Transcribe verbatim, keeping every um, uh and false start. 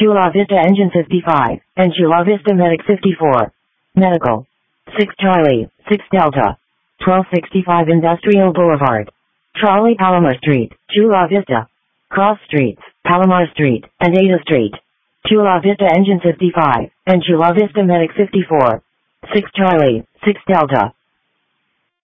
Chula Vista Engine fifty-five, and Chula Vista Medic fifty-four. Medical. six Charlie, six Delta. twelve sixty-five Industrial Boulevard. Trolley Palomar Street, Chula Vista. Cross Streets, Palomar Street, and Ada Street. Chula Vista Engine fifty-five, and Chula Vista Medic fifty-four. six Charlie, six Delta.